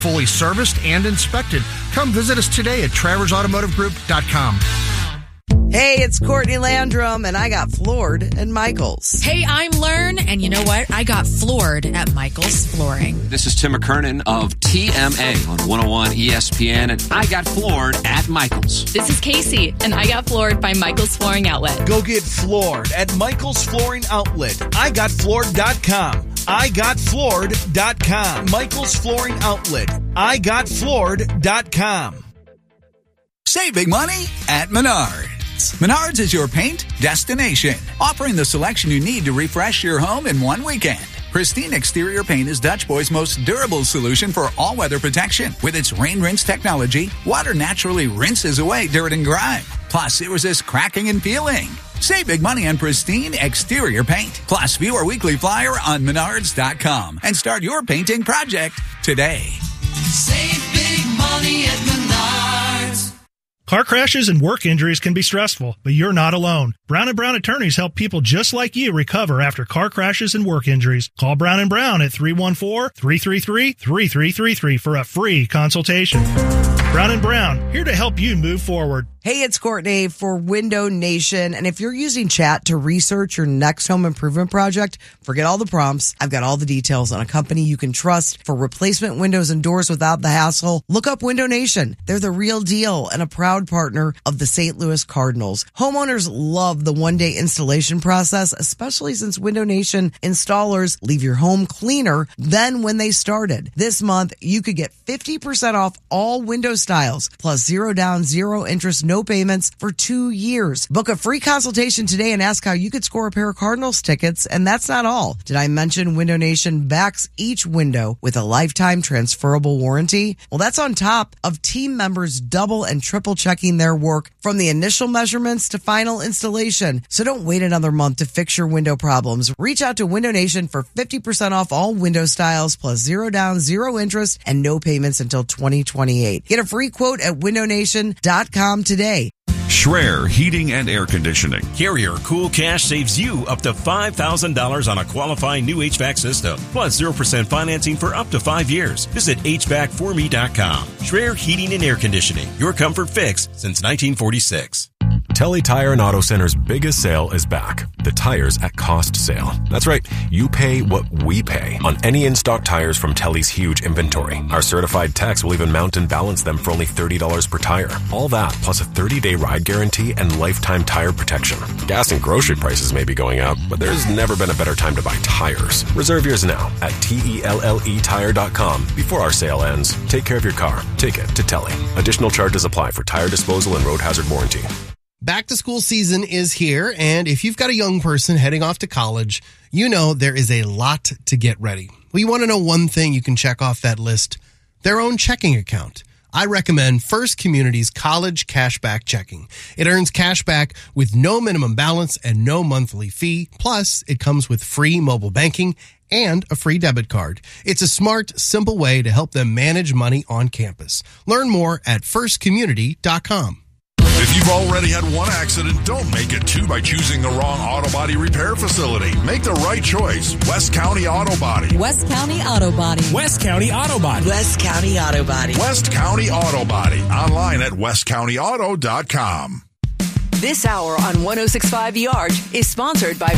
fully serviced and inspected. Come visit us today at TraversAutomotiveGroup.com. Hey, it's Courtney Landrum, and I got floored at Michael's. Hey, I'm Learn, and you know what? I got floored at Michael's Flooring. This is Tim McKernan of TMA on 101 ESPN, and I got floored at Michael's. This is Casey, and I got floored by Michael's Flooring Outlet. Go get floored at Michael's Flooring Outlet. IGotFloored.com. IGotFloored.com. Michael's Flooring Outlet. IGotFloored.com. Save big money at Menards. Menards is your paint destination, offering the selection you need to refresh your home in one weekend. Pristine Exterior Paint is Dutch Boy's most durable solution for all-weather protection. With its rain rinse technology, water naturally rinses away dirt and grime. Plus, it resists cracking and peeling. Save big money on Pristine Exterior Paint. Plus, view our weekly flyer on Menards.com and start your painting project today. Save big money at Menards. Car crashes and work injuries can be stressful, but you're not alone. Brown & Brown attorneys help people just like you recover after car crashes and work injuries. Call Brown & Brown at 314-333-3333 for a free consultation. Brown & Brown, here to help you move forward. Hey, it's Courtney for Window Nation. And if you're using chat to research your next home improvement project, forget all the prompts. I've got all the details on a company you can trust for replacement windows and doors without the hassle. Look up Window Nation. They're the real deal and a proud partner of the St. Louis Cardinals. Homeowners love the one-day installation process, especially since Window Nation installers leave your home cleaner than when they started. This month, you could get 50% off all window styles, plus 0 down, 0 interest, no payments for 2 years. Book a free consultation today and ask how you could score a pair of Cardinals tickets. And that's not all. Did I mention Window Nation backs each window with a lifetime transferable warranty? Well, that's on top of team members double and triple checking their work from the initial measurements to final installation. So don't wait another month to fix your window problems. Reach out to Window Nation for 50% off all window styles, plus 0 down, 0 interest, and no payments until 2028. Get a free quote at windownation.com today. Schreier Heating and Air Conditioning. Carrier Cool Cash saves you up to $5,000 on a qualifying new HVAC system, plus 0% financing for up to 5 years. Visit HVACforme.com. Schreier Heating and Air Conditioning, your comfort fix since 1946. Telly Tire and Auto Center's biggest sale is back. The tires at cost sale. That's right. You pay what we pay on any in-stock tires from Telly's huge inventory. Our certified techs will even mount and balance them for only $30 per tire. All that plus a 30-day ride guarantee and lifetime tire protection. Gas and grocery prices may be going up, but there's never been a better time to buy tires. Reserve yours now at TELLEtire.com before our sale ends. Take care of your car. Take it to Telly. Additional charges apply for tire disposal and road hazard warranty. Back to school season is here, and if you've got a young person heading off to college, you know there is a lot to get ready. Well, you want to know one thing you can check off that list: their own checking account. I recommend First Community's College Cashback Checking. It earns cash back with no minimum balance and no monthly fee. Plus, it comes with free mobile banking and a free debit card. It's a smart, simple way to help them manage money on campus. Learn more at firstcommunity.com. If you've already had one accident, don't make it two by choosing the wrong auto body repair facility. Make the right choice. West County Auto Body. West County Auto Body. West County Auto Body. West County Auto Body. West County Auto Body. Online at westcountyauto.com. This hour on 106.5 The Arch is sponsored by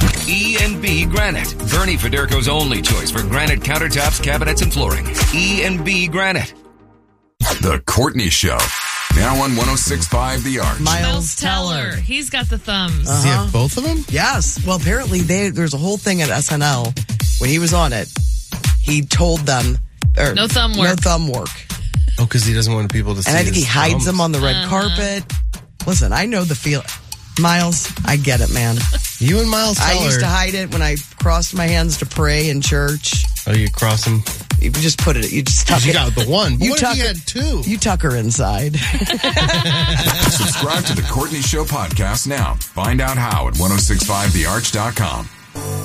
E&B Granite. Bernie Federko's only choice for granite countertops, cabinets, and flooring. E&B Granite. The Courtney Show. Now on 106.5 The Arch. Miles Teller. He's got the thumbs. Does he have both of them? Yes. Well, apparently there's a whole thing at SNL. When he was on it, he told them... no thumb work. No thumb work. Oh, because he doesn't want people to see. And I think he hides thumbs. them on the red carpet. Listen, I know the feel. Miles, I get it, man. You and Miles Teller. I used to hide it when I crossed my hands to pray in church. Oh, you cross them? You just put it, you just tuck it. You got the one. But You what if you had two? You tuck her inside. Subscribe to the Courtney Show podcast now. Find out how at 1065thearch.com.